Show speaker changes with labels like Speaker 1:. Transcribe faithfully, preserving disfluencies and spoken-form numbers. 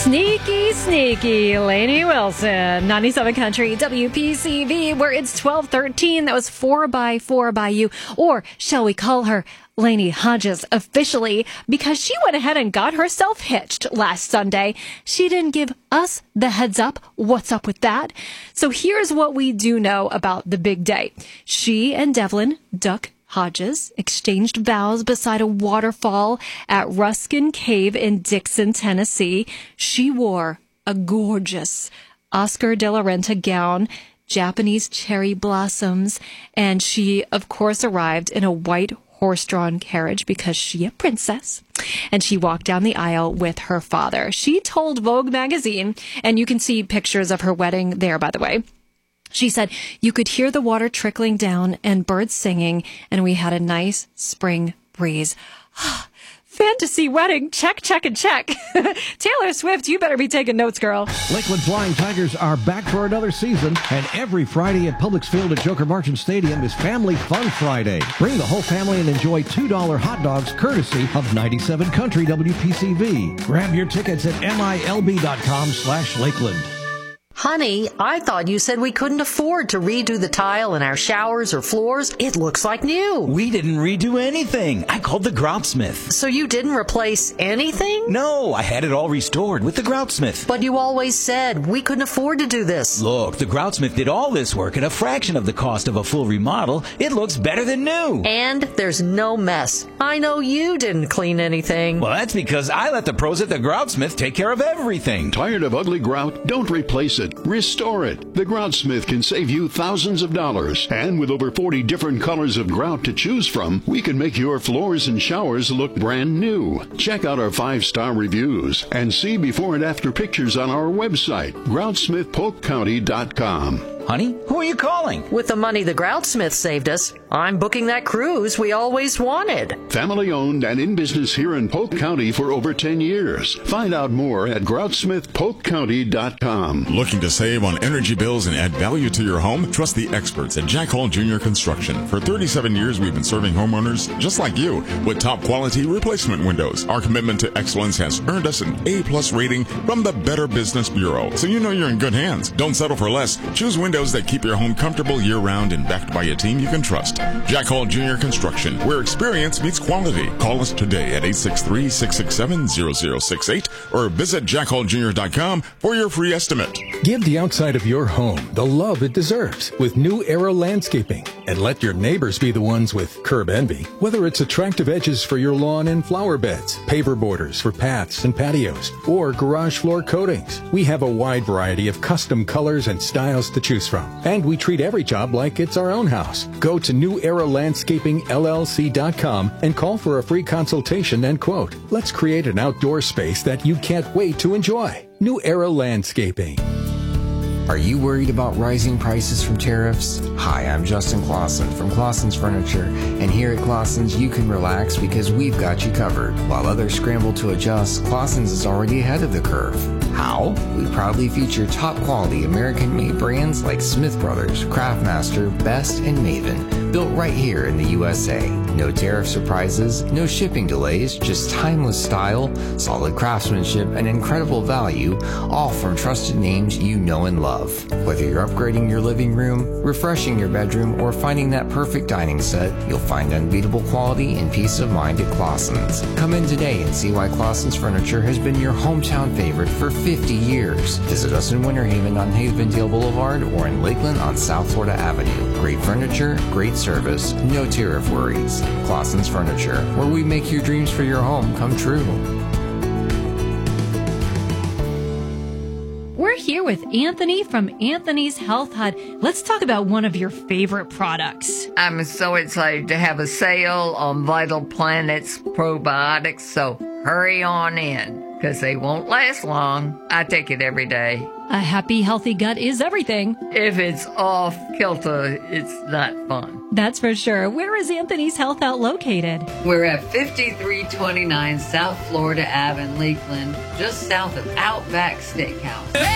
Speaker 1: Sneaky, sneaky Lainey Wilson, ninety-seven Country W P C V, where it's twelve thirteen. That was four by four by you. Or shall we call her Lainey Hodges officially, because she went ahead and got herself hitched last Sunday. She didn't give us the heads up. What's up with that? So here's what we do know about the big day. She and Devlin Duck Hodges exchanged vows beside a waterfall at Ruskin Cave in Dixon, Tennessee. She wore a gorgeous Oscar de la Renta gown, Japanese cherry blossoms, and she, of course, arrived in a white horse-drawn carriage because she a princess, and she walked down the aisle with her father. She told Vogue magazine, and you can see pictures of her wedding there, by the way. She said, you could hear the water trickling down and birds singing, and we had a nice spring breeze. Fantasy wedding, check, check, and check. Taylor Swift, you better be taking notes, girl.
Speaker 2: Lakeland Flying Tigers are back for another season, and every Friday at Publix Field at Joker Marchant Stadium is Family Fun Friday. Bring the whole family and enjoy two dollar hot dogs courtesy of ninety-seven Country W P C V. Grab your tickets at milb.com slash Lakeland.
Speaker 3: Honey, I thought you said we couldn't afford to redo the tile in our showers or floors. It looks like new.
Speaker 4: We didn't redo anything. I called the Groutsmith.
Speaker 3: So you didn't replace anything?
Speaker 4: No, I had it all restored with the Groutsmith.
Speaker 3: But you always said we couldn't afford to do this.
Speaker 4: Look, the Groutsmith did all this work at a fraction of the cost of a full remodel. It looks better than new.
Speaker 3: And there's no mess. I know you didn't clean anything.
Speaker 4: Well, that's because I let the pros at the Groutsmith take care of everything.
Speaker 5: Tired of ugly grout? Don't replace it. Restore it. The Groutsmith can save you thousands of dollars. And with over forty different colors of grout to choose from, we can make your floors and showers look brand new. Check out our five-star reviews and see before and after pictures on our website, groutsmith polk county dot com.
Speaker 4: Honey, who are you calling?
Speaker 3: With the money the Groutsmith saved us, I'm booking that cruise we always wanted.
Speaker 5: Family owned and in business here in Polk County for over ten years. Find out more at groutsmith polk county dot com.
Speaker 6: Looking to save on energy bills and add value to your home? Trust the experts at Jack Hall Junior Construction. For thirty-seven years, we've been serving homeowners just like you with top quality replacement windows. Our commitment to excellence has earned us an A-plus rating from the Better Business Bureau. So you know you're in good hands. Don't settle for less. Choose windows that keep your home comfortable year-round and backed by a team you can trust. Jack Hall Junior Construction, where experience meets quality. Call us today at eight six three, six six seven, zero zero six eight or visit jack hall junior dot com for your free estimate.
Speaker 7: Give the outside of your home the love it deserves with New Era Landscaping, and let your neighbors be the ones with curb envy. Whether it's attractive edges for your lawn and flower beds, paver borders for paths and patios, or garage floor coatings, we have a wide variety of custom colors and styles to choose from. And we treat every job like it's our own house. Go to new era landscaping L L C dot com and call for a free consultation and quote. Let's create an outdoor space that you can't wait to enjoy. New Era Landscaping.
Speaker 8: Are you worried about rising prices from tariffs? Hi, I'm Justin Clausen from Clausen's Furniture, and here at Clausen's you can relax because we've got you covered. While others scramble to adjust, Clausen's is already ahead of the curve. How? We proudly feature top quality American-made brands like Smith Brothers, Craftmaster, Best, and Maven, built right here in the U S A. No tariff surprises, no shipping delays, just timeless style, solid craftsmanship, and incredible value, all from trusted names you know and love. Whether you're upgrading your living room, refreshing your bedroom, or finding that perfect dining set, you'll find unbeatable quality and peace of mind at Clausen's. Come in today and see why Clausen's Furniture has been your hometown favorite for fifty years. Visit us in Winter Haven on Havendale Boulevard or in Lakeland on South Florida Avenue. Great furniture, great service, no tariff worries. Clausen's Furniture, where we make your dreams for your home come true.
Speaker 1: We're here with Anthony from Anthony's Health Hut. Let's talk about one of your favorite products.
Speaker 9: I'm so excited to have a sale on Vital Planets probiotics, so hurry on in, because they won't last long. I take it every day.
Speaker 1: A happy, healthy gut is everything.
Speaker 9: If it's off kilter, it's not fun.
Speaker 1: That's for sure. Where is Anthony's Health Hut located?
Speaker 9: We're at fifty-three twenty-nine South Florida Ave in Lakeland, just south of Outback Steakhouse.